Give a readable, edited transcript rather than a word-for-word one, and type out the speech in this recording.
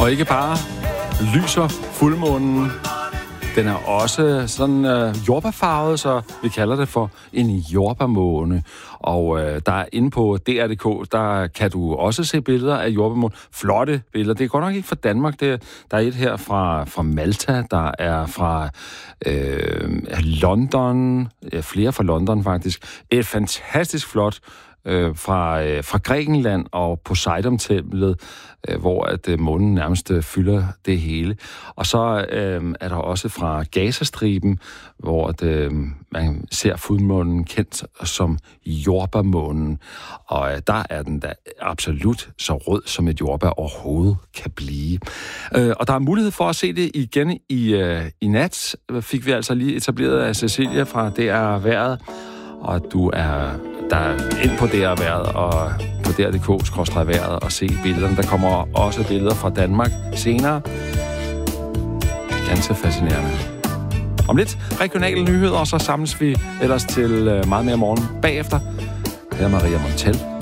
Og ikke bare lyser fuldmånen, den er også sådan jordbærfarvet, så vi kalder det for en jordbærmåne. Og der er inde på DR.dk, der kan du også se billeder af jordbærmånen. Flotte billeder. Det er godt nok ikke fra Danmark. Der er et her fra Malta, der er fra London, flere fra London faktisk. Et fantastisk flot fra Grækenland og Poseidon-templet, hvor at månen nærmest fylder det hele. Og så er der også fra Gazastriben, hvor man ser fuldmånen kendt som jordbærmånen. Og der er den da absolut så rød, som et jordbær overhovedet kan blive. Og der er mulighed for at se det igen i nat. Fik vi altså lige etableret af Cecilia fra DR Vejret. Og du er der ind på DR Vejret og på DR.dk/vejret og se billederne. Der kommer også billeder fra Danmark senere. Ganske fascinerende. Om lidt regionale nyheder, og så samles vi ellers til meget mere morgen bagefter. Her er Maria Montel.